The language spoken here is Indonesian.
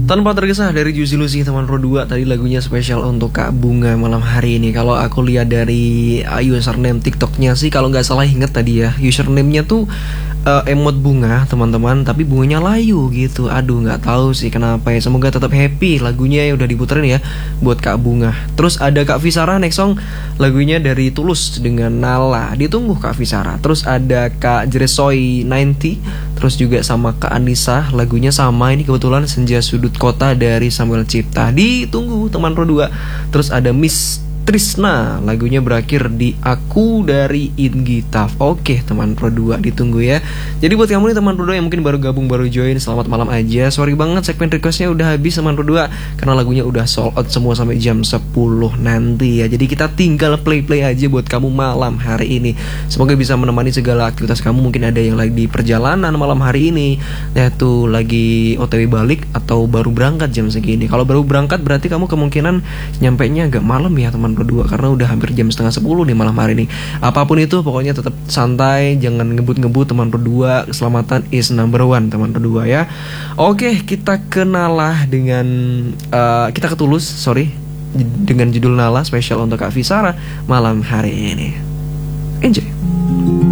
Tanpa tergesa dari Juicy Lucy teman Pro 2 tadi lagunya spesial untuk Kak Bunga malam hari ini. Kalau aku lihat dari username TikToknya sih, kalau nggak salah inget tadi ya, username-nya tuh emot bunga teman-teman, tapi bunganya layu gitu. Aduh nggak tahu sih kenapa ya. Semoga tetap happy lagunya ya udah diputerin ya buat Kak Bunga. Terus ada Kak Visara next song lagunya dari Tulus dengan Nala. Ditunggu Kak Visara. Terus ada Kak Jeresoy 90. Terus juga sama Kak Anissa lagunya sama ini kebetulan Senja Sudut Kota dari Samuel Cipta. Ditunggu teman Pro 2. Terus ada Miss Trisna lagunya berakhir di Aku dari Ingi Taf. Oke teman Pro 2 ditunggu ya. Jadi buat kamu nih teman Pro 2 yang mungkin baru gabung baru join, selamat malam aja. Sorry banget segmen requestnya udah habis teman Pro 2 karena lagunya udah sold out semua sampai jam 10 nanti ya. Jadi kita tinggal play aja buat kamu malam hari ini. Semoga bisa menemani segala aktivitas kamu. Mungkin ada yang lagi di perjalanan malam hari ini, yaitu lagi OTW balik atau baru berangkat jam segini. Kalau baru berangkat berarti kamu kemungkinan nyampainya agak malam ya teman Pro 2 karena udah hampir jam setengah 10 nih malam hari ini. Apapun itu pokoknya tetap santai, jangan ngebut-ngebut teman Pro 2. Keselamatan is number one teman Pro 2 ya. Oke, kita kenalah dengan kita ketulus, sorry, dengan judul Nala spesial untuk Kak Visara malam hari ini. Enjoy.